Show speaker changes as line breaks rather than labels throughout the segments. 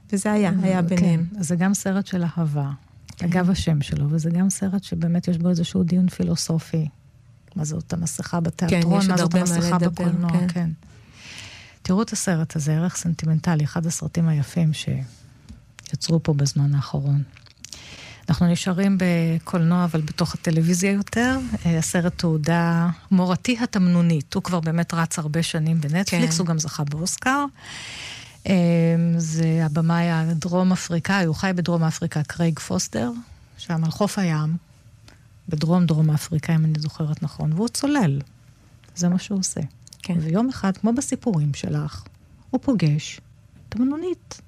וזה היה ביניהם.
כן, זה גם סרט של אהבה, אגב השם שלו, וזה גם סרט שבאמת יש בו איזשהו דיון פילוסופי. מה זאת המסכה בתיאטרון, מה זאת המסכה בקולנוע, כן. תראו את הסרט הזה, ערך סנטימנטלי, אחד הסרטים היפים שיצרו פה בזמן האחרון. אנחנו נשארים בקולנוע, אבל בתוך הטלוויזיה יותר. הסרט תעודה מורתי התמנונית. הוא כבר באמת רץ הרבה שנים בנטפליקס, הוא גם זכה באוסקר. זה הבמאי הדרום אפריקאי, הוא חי בדרום אפריקה, קרייג פוסטר, שם על חוף הים, בדרום אפריקה, אם אני זוכרת נכון, והוא צולל. זה מה שהוא עושה. כן. ויום אחד, כמו בסיפורים שלך, הוא פוגש תמנונית.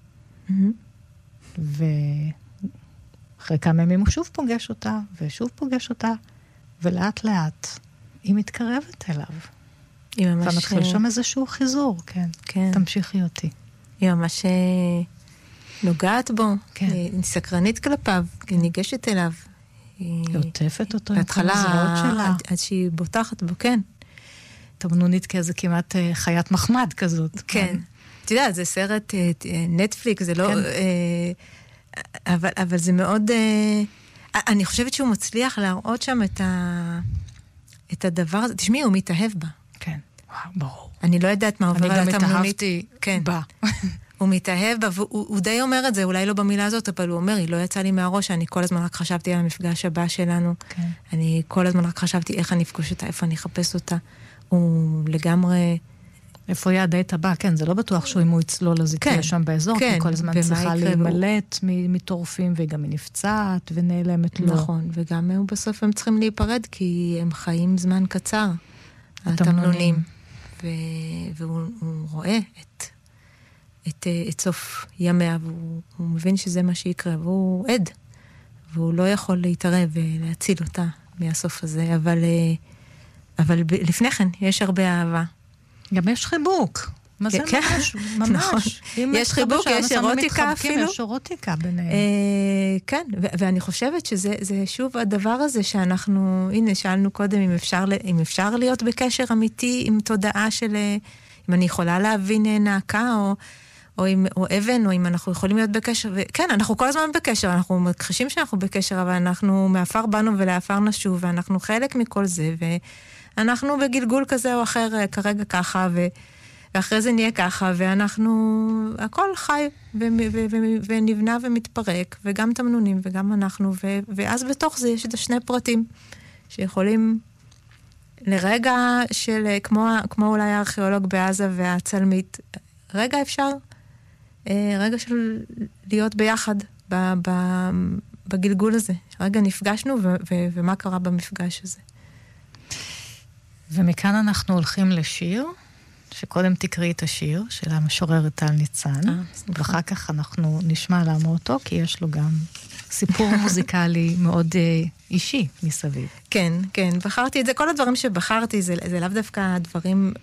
ואחרי כמה ימים הוא שוב פוגש אותה, ושוב פוגש אותה, ולאט לאט היא מתקרבת אליו. ומתחיל שם איזשהו חיזור, כן. כן. תמשיכי אותי.
היא ממש נוגעת בו, כן. היא סקרנית כלפיו, היא ניגשת אליו.
היא עוטפת אותו
בהתחלה, עד שהיא בוטחת בו, כן.
תמנונית כאיזה כמעט חיית מחמד כזאת.
כן. אתה יודע, זה סרט נטפליקס, זה לא... אבל זה מאוד... אני חושבת שהוא מצליח להראות שם את הדבר הזה. תשמעי, הוא מתאהב בה.
כן, ברור.
אני לא יודעת מה עובר על התמנונית.
אני גם התאהבתי בה.
הוא מתאהב בה, והוא די אומר את זה, אולי לא במילה הזאת, אבל הוא אומר, היא לא יצאה לי מהראש, אני כל הזמן רק חשבתי על המפגש הבא שלנו. אני כל הזמן רק חשבתי איך אני אפגוש אותה, איפה אני אחפש אותה. הוא לגמרי...
איפה יהיה הדייט הבא? כן, זה לא בטוח שהוא אם הוא יצלול, אז היא תהיה שם באזור, כי כל הזמן צריכה להימלט מטורפים, והיא גם נפצעת ונעלמת לו.
נכון, וגם הוא בסוף הם צריכים להיפרד, כי הם חיים זמן קצר, התמנונים. והוא רואה את סוף ימיה, והוא מבין שזה מה שיקרה, והוא עד, והוא לא יכול להתערב ולהציל אותה מהסוף הזה, אבל לפני כן יש הרבה אהבה.
גם יש חיבוק. מה זה ממש?
יש חיבוק, יש אירוטיקה אפילו.
יש אירוטיקה ביניהם.
כן, ואני חושבת שזה שוב הדבר הזה שאנחנו, הנה, שאלנו קודם אם אפשר להיות בקשר אמיתי עם תודעה של, אם אני יכולה להבין נעקה או אבן, או אם אנחנו יכולים להיות בקשר, וכן, אנחנו כל הזמן בקשר, אנחנו מכחישים שאנחנו בקשר, אבל אנחנו מאפר בנו ולאפר נשוב, ואנחנו חלק מכל זה, אנחנו בגלגול כזה או אחר כרגע ככה, ואחרי זה נהיה ככה, ואנחנו, הכל חי ונבנה ומתפרק, וגם תמנונים וגם אנחנו, ואז בתוך זה יש את השני פרטים, שיכולים לרגע של, כמו אולי הארכיאולוג בעזה והצלמית, רגע אפשר, רגע של להיות ביחד בגלגול הזה. רגע נפגשנו, ומה קרה במפגש הזה.
ומכאן אנחנו הולכים לשיר, שקודם תקראי את השיר של המשוררת טל ניצן, ואחר כך אנחנו נשמע למה אותו, כי יש לו גם סיפור מוזיקלי מאוד אישי מסביב.
כן, כן, בחרתי את זה. כל הדברים שבחרתי, זה לאו דווקא הדברים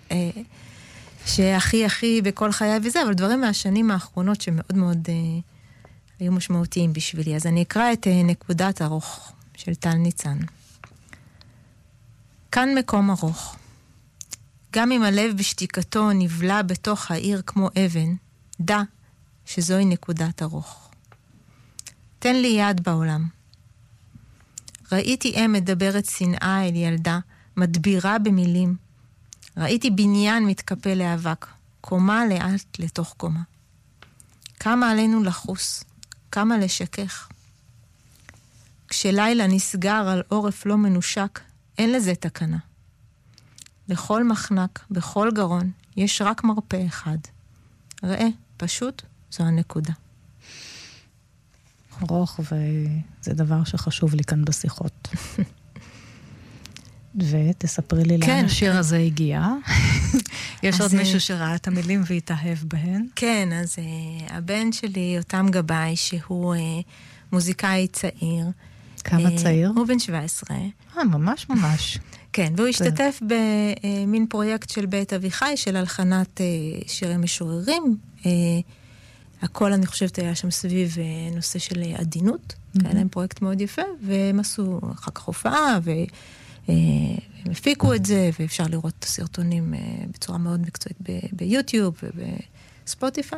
שהכי בכל חיי וזה, אבל דברים מהשנים האחרונות שמאוד מאוד היו משמעותיים בשבילי. אז אני אקרא את נקודת ארוך של טל ניצן. כאן מקום ארוך. גם אם הלב בשתיקתו נבלע בתוך העיר כמו אבן, דע שזוהי נקודת ארוך. תן לי יד בעולם. ראיתי אם מדברת שנאה אל ילדה, מדבירה במילים. ראיתי בניין מתקפל לאבק, קומה לאט לתוך קומה. כמה עלינו לחוס, כמה לשכך. כשלילה נסגר על עורף לא מנושק, אין לזה תקנה. לכל מחנק, בכל גרון, יש רק מרפא אחד. ראה, פשוט זו הנקודה.
ארוך, וזה דבר שחשוב לי כאן בשיחות. ותספרי לי לאן השיר הזה הגיע. יש עוד מישהו שראה את המילים והתאהב בהן.
כן, אז הבן שלי, אותם גבאי, שהוא מוזיקאי צעיר.
כמה צעיר?
הוא בן 17.
ממש ממש.
כן, והוא השתתף במין פרויקט של בית אביחי, של הלחנת שירי משוררים. הכל, אני חושבת, היה שם סביב נושא של עדינות. היה להם פרויקט מאוד יפה, והם עשו אחר כך הופעה, והם הפיקו את זה, ואפשר לראות את הסרטונים בצורה מאוד מקצועית ביוטיוב ובספוטיפיי.